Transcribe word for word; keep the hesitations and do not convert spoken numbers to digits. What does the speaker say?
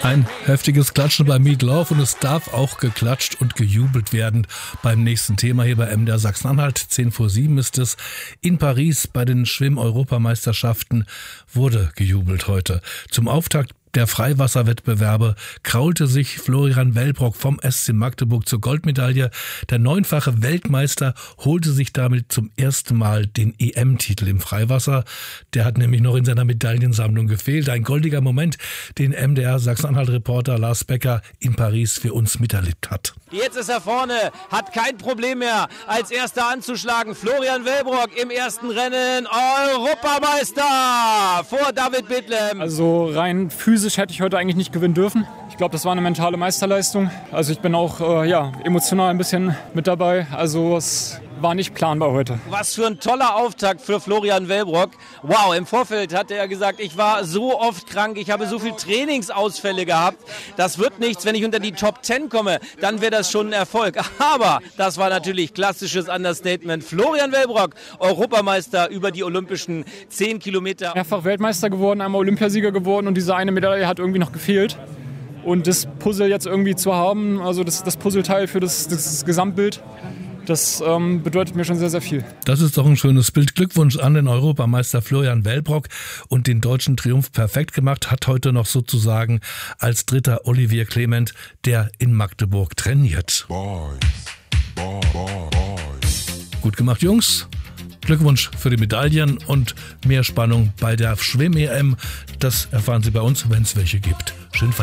Ein heftiges Klatschen bei Meat Love und es darf auch geklatscht und gejubelt werden. Beim nächsten Thema hier bei M D R Sachsen-Anhalt, zehn vor sieben ist es. In Paris bei den Schwimm-Europameisterschaften wurde gejubelt heute. Zum Auftakt der Freiwasserwettbewerbe kraulte sich Florian Wellbrock vom S C Magdeburg zur Goldmedaille. Der neunfache Weltmeister holte sich damit zum ersten Mal den E M-Titel im Freiwasser. Der hat nämlich noch in seiner Medaillensammlung gefehlt. Ein goldiger Moment, den M D R Sachsen-Anhalt-Reporter Lars Becker in Paris für uns miterlebt hat. Jetzt ist er vorne, hat kein Problem mehr, als Erster anzuschlagen. Florian Wellbrock im ersten Rennen Europameister vor David Bidlem. Also rein physisch hätte ich heute eigentlich nicht gewinnen dürfen. Ich glaube, das war eine mentale Meisterleistung. Also ich bin auch äh, ja, emotional ein bisschen mit dabei. Also es war nicht planbar heute. Was für ein toller Auftakt für Florian Wellbrock. Wow, im Vorfeld hatte er gesagt, ich war so oft krank, ich habe so viele Trainingsausfälle gehabt. Das wird nichts, wenn ich unter die Top zehn komme, dann wäre das schon ein Erfolg. Aber das war natürlich klassisches Understatement. Florian Wellbrock, Europameister über die olympischen zehn Kilometer. Mehrfach Weltmeister geworden, einmal Olympiasieger geworden und diese eine Medaille hat irgendwie noch gefehlt. Und das Puzzle jetzt irgendwie zu haben, also das, das Puzzleteil für das, das Gesamtbild, das ähm, bedeutet mir schon sehr, sehr viel. Das ist doch ein schönes Bild. Glückwunsch an den Europameister Florian Wellbrock und den deutschen Triumph perfekt gemacht, hat heute noch sozusagen als Dritter Olivier Clement, der in Magdeburg trainiert. Boys, boy, boy, boys. Gut gemacht, Jungs. Glückwunsch für die Medaillen und mehr Spannung bei der Schwimm-E M. Das erfahren Sie bei uns, wenn es welche gibt. Schön feiern.